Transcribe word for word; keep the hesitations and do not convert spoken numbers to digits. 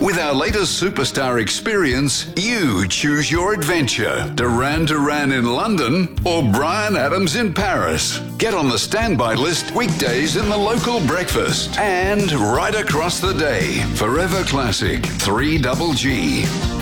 With our latest superstar experience, you choose your adventure. Duran Duran in London or Bryan Adams in Paris. Get on the standby list weekdays in the local breakfast and right across the day. Forever Classic, three double G.